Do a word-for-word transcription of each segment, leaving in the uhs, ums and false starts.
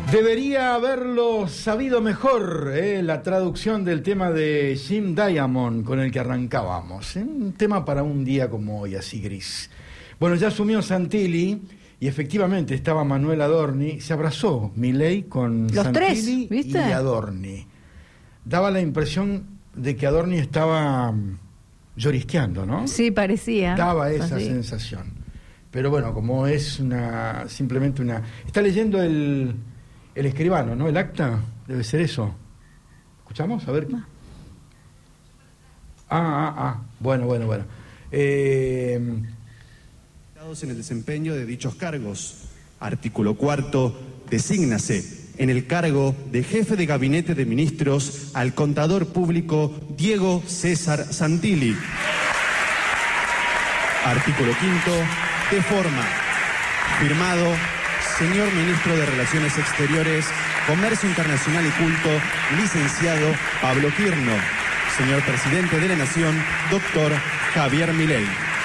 Debería haberlo sabido mejor, eh, la traducción del tema de Jim Diamond con el que arrancábamos. ¿eh? Un tema para un día como hoy, así gris. Bueno, ya asumió Santilli y efectivamente estaba Manuel Adorni. Se abrazó Milei con Los Santilli tres, ¿viste? y Adorni. Daba la impresión de que Adorni estaba llorisqueando, ¿no? Sí, parecía. Daba esa así. sensación. Pero bueno, como es una simplemente una... Está leyendo el... El escribano, ¿no? El acta, debe ser eso. ¿Escuchamos? A ver. No. Ah, ah, ah. Bueno, bueno, bueno. Eh... En el desempeño de dichos cargos. Artículo cuarto. Desígnase en el cargo de jefe de gabinete de ministros al contador público Diego César Santilli. Artículo quinto. De forma. Firmado. Señor Ministro de Relaciones Exteriores, Comercio Internacional y Culto, licenciado Pablo Quirno. Señor Presidente de la Nación, doctor Javier Milei.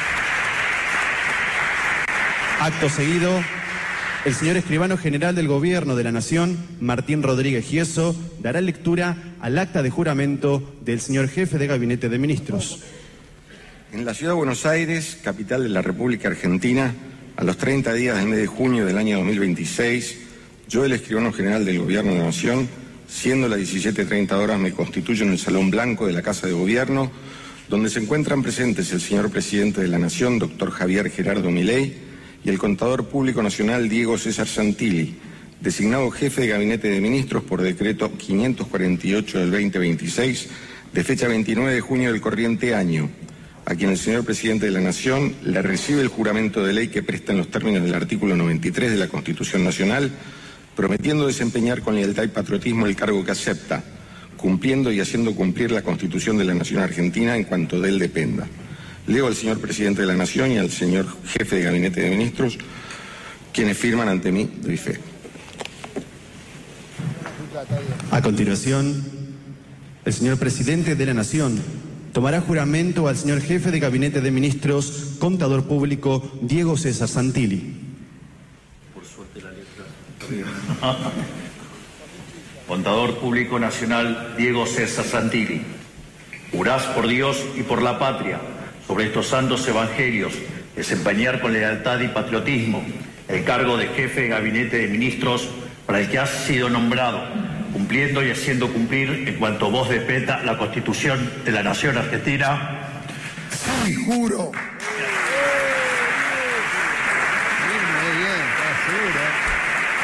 Acto seguido, el señor Escribano General del Gobierno de la Nación, Martín Rodríguez Gieso, dará lectura al acta de juramento del señor Jefe de Gabinete de Ministros. En la Ciudad de Buenos Aires, capital de la República Argentina, a los treinta días del mes de junio del año dos mil veintiséis, yo, el escribano general del Gobierno de la Nación, siendo las diecisiete treinta horas, me constituyo en el Salón Blanco de la Casa de Gobierno, donde se encuentran presentes el señor Presidente de la Nación, doctor Javier Gerardo Milei, y el Contador Público Nacional, Diego César Santilli, designado Jefe de Gabinete de Ministros por decreto quinientos cuarenta y ocho del veinte veintiséis, de fecha veintinueve de junio del corriente año, a quien el señor Presidente de la Nación le recibe el juramento de ley que presta en los términos del artículo noventa y tres de la Constitución Nacional, prometiendo desempeñar con lealtad y patriotismo el cargo que acepta, cumpliendo y haciendo cumplir la Constitución de la Nación Argentina en cuanto de él dependa. Leo al señor Presidente de la Nación y al señor Jefe de Gabinete de Ministros, quienes firman ante mí, doy fe. A continuación, el señor Presidente de la Nación tomará juramento al señor Jefe de Gabinete de Ministros, Contador Público, Diego César Santilli. Por suerte la letra. Contador Público Nacional, Diego César Santilli. Jurás por Dios y por la patria, sobre estos santos evangelios, desempeñar con lealtad y patriotismo el cargo de Jefe de Gabinete de Ministros para el que has sido nombrado, cumpliendo y haciendo cumplir en cuanto vos dependa la Constitución de la Nación Argentina. Sí, juro.